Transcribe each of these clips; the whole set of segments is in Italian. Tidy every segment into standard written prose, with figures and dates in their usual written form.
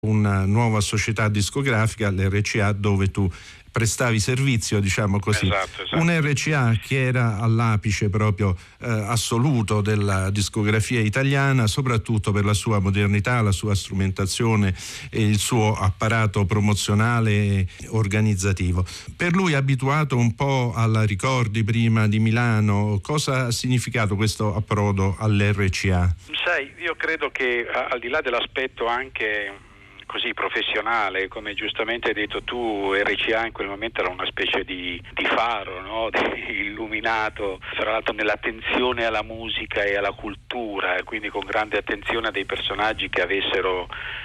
una nuova società discografica, l'RCA, dove tu prestavi servizio, diciamo così. Esatto. Un RCA che era all'apice proprio assoluto della discografia italiana, soprattutto per la sua modernità, la sua strumentazione e il suo apparato promozionale e organizzativo. Per lui, abituato un po' alla Ricordi prima di Milano, cosa ha significato questo approdo all'RCA? Sai, io credo che al di là dell'aspetto anche così professionale, come giustamente hai detto tu, RCA in quel momento era una specie di faro, no? Illuminato, tra l'altro nell'attenzione alla musica e alla cultura, e quindi con grande attenzione a dei personaggi che avessero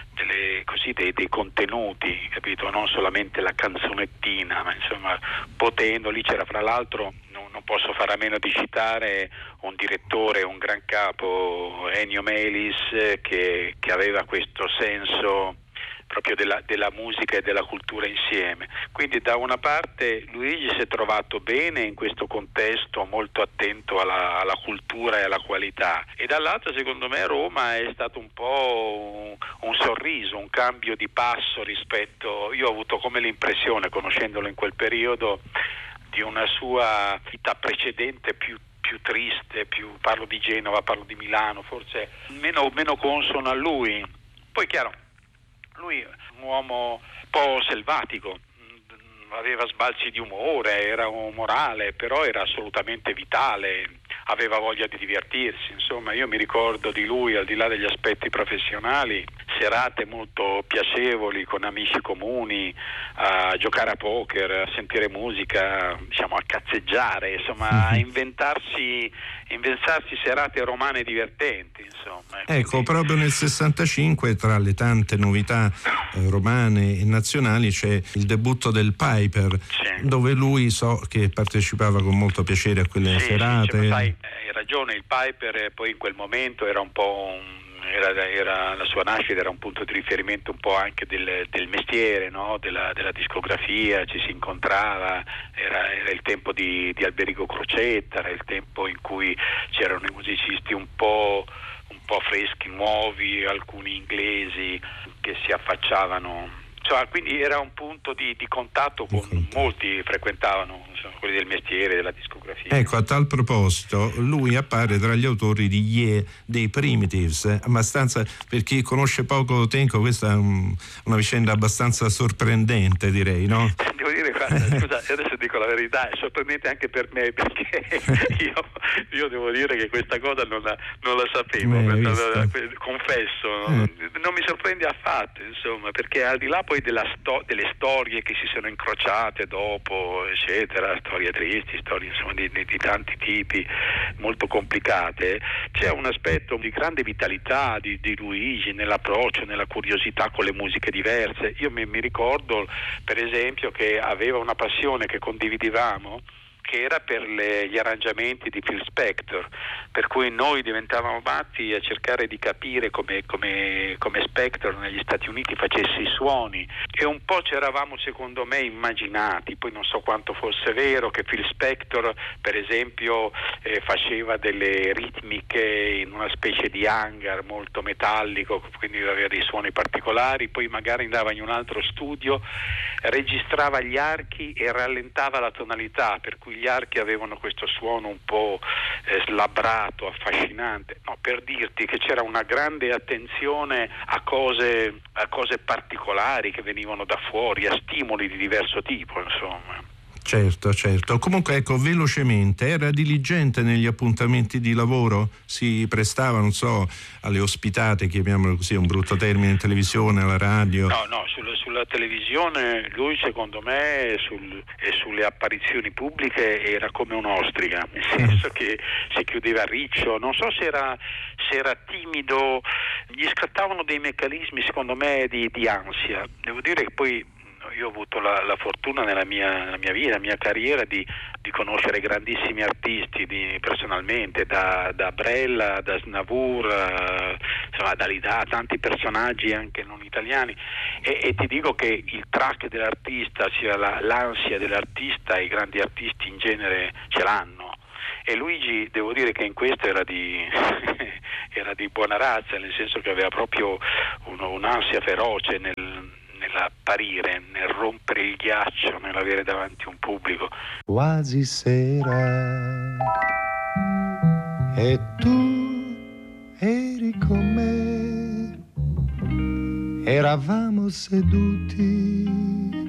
dei contenuti, capito? Non solamente la canzonettina, ma insomma, potendo, lì c'era fra l'altro, non posso fare a meno di citare un direttore, un gran capo, Ennio Melis, che aveva questo senso proprio della musica e della cultura insieme. Quindi da una parte Luigi si è trovato bene in questo contesto, molto attento alla cultura e alla qualità, e dall'altro secondo me Roma è stato un po' un sorriso, un cambio di passo rispetto, io ho avuto come l'impressione, conoscendolo in quel periodo, di una sua vita precedente più triste, parlo di Genova, parlo di Milano, forse meno consono a lui. Poi chiaro, lui è un uomo un po' selvatico, aveva sbalzi di umore, era umorale, però era assolutamente vitale, aveva voglia di divertirsi. Insomma, io mi ricordo di lui, al di là degli aspetti professionali, serate molto piacevoli con amici comuni, a giocare a poker, a sentire musica, diciamo a cazzeggiare, insomma a inventarsi serate romane divertenti, insomma. Ecco, quindi proprio nel 65, tra le tante novità romane e nazionali, c'è il debutto del Piper, sì, dove lui so che partecipava con molto piacere a quelle serate. Sì, sai, hai ragione, il Piper poi in quel momento era un po' era la sua nascita era un punto di riferimento un po' anche del mestiere, no? della discografia, ci si incontrava, era il tempo di Alberico Crocetta, era il tempo in cui c'erano i musicisti un po' freschi, nuovi, alcuni inglesi che si affacciavano. Cioè, quindi era un punto di contatto con molti, frequentavano, insomma, quelli del mestiere, della discografia. Ecco, a tal proposito, lui appare tra gli autori di Yeah dei Primitives, abbastanza, per chi conosce poco Tenco, questa è una vicenda abbastanza sorprendente, direi, no? Devo dire, guarda, scusa, adesso dico la verità, è sorprendente anche per me, perché io devo dire che questa cosa non la sapevo, confesso, non mi sorprende affatto, insomma, perché al di là poi delle storie che si sono incrociate dopo, eccetera, storie tristi, storie insomma di tanti tipi, molto complicate, c'è un aspetto di grande vitalità di Luigi nell'approccio, nella curiosità con le musiche diverse. Io mi ricordo per esempio che aveva una passione che condividevamo, che era per gli arrangiamenti di Phil Spector, per cui noi diventavamo matti a cercare di capire come Spector negli Stati Uniti facesse i suoni, e un po' ci eravamo secondo me immaginati, poi non so quanto fosse vero, che Phil Spector per esempio faceva delle ritmiche in una specie di hangar molto metallico, quindi aveva dei suoni particolari, poi magari andava in un altro studio, registrava gli archi e rallentava la tonalità, per cui gli archi avevano questo suono un po' slabbrato, affascinante, no, per dirti che c'era una grande attenzione a cose particolari che venivano da fuori, a stimoli di diverso tipo, insomma. Certo. Comunque, ecco, velocemente, era diligente negli appuntamenti di lavoro? Si prestava, non so, alle ospitate, chiamiamolo così, un brutto termine, in televisione, alla radio? No, sulla televisione lui secondo me e sulle apparizioni pubbliche era come un'ostrica, nel senso che si chiudeva a riccio, non so se era timido, gli scattavano dei meccanismi secondo me di ansia. Devo dire che poi io ho avuto la fortuna nella mia vita, nella mia carriera di conoscere grandissimi artisti personalmente, da Brella, da Snavour, insomma da tanti personaggi anche non italiani, e ti dico che il track dell'artista, sia l'ansia dell'artista, i grandi artisti in genere ce l'hanno, E Luigi, devo dire che in questo era di era di buona razza, nel senso che aveva proprio un'ansia feroce nell'apparire, nel rompere il ghiaccio, nell'avere davanti un pubblico. Quasi sera e tu eri con me, eravamo seduti